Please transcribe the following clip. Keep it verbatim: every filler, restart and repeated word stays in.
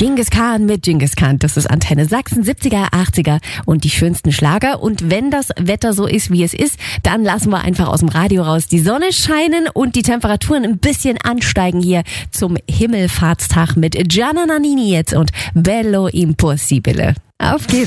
Genghis Khan mit Genghis Khan. Das ist Antenne Sachsen, siebziger, achtziger und die schönsten Schlager. Und wenn das Wetter so ist, wie es ist, dann lassen wir einfach aus dem Radio raus die Sonne scheinen und die Temperaturen ein bisschen ansteigen hier zum Himmelfahrtstag mit Gianna Nannini jetzt und Bello Impossibile. Auf geht's.